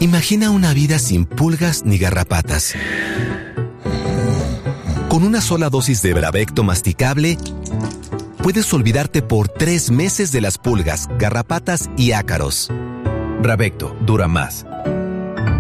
Imagina una vida sin pulgas ni garrapatas. Con una sola dosis de Bravecto masticable, puedes olvidarte por 3 meses de las pulgas, garrapatas y ácaros. Bravecto dura más.